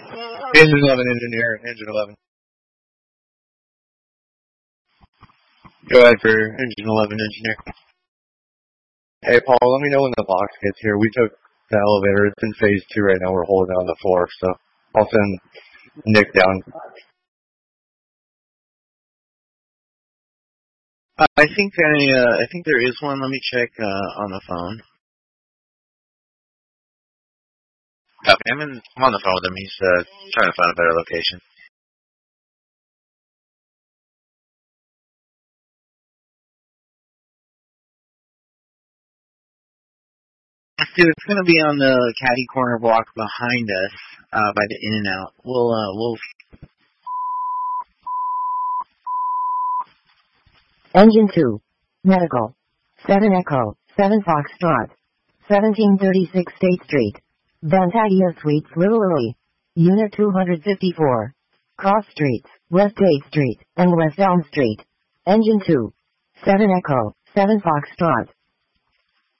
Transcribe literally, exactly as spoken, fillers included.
Engine eleven, engineer, engine eleven. Go ahead for engine eleven, engineer. Hey, Paul, let me know when the box gets here. We took the elevator. It's in phase two right now. We're holding on the floor, so I'll send Nick down. Uh, I think I, uh, I think there is one. Let me check uh, on the phone. Copy. I'm, in, I'm on the phone with him. He's uh, trying to find a better location. Dude, it's going to be on the caddy corner block behind us, uh, by the In-N-Out. We'll, uh, we'll... Engine two. Medical. seven Echo. seven Foxtrot. seventeen thirty-six State Street. Vantagia Suites, Little Italy. Unit two hundred fifty-four. Cross Streets, West eighth Street, and West Elm Street. Engine two. seven Echo. seven Foxtrot.